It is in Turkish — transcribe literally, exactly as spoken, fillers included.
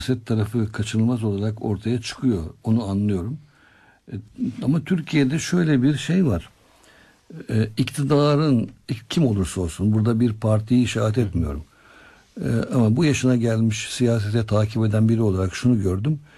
siyaset tarafı kaçınılmaz olarak ortaya çıkıyor. Onu anlıyorum. E, Ama Türkiye'de şöyle bir şey var. E, iktidarın kim olursa olsun, burada bir partiyi işaret Hı hı. etmiyorum. E, ama bu yaşına gelmiş siyasete takip eden biri olarak şunu gördüm.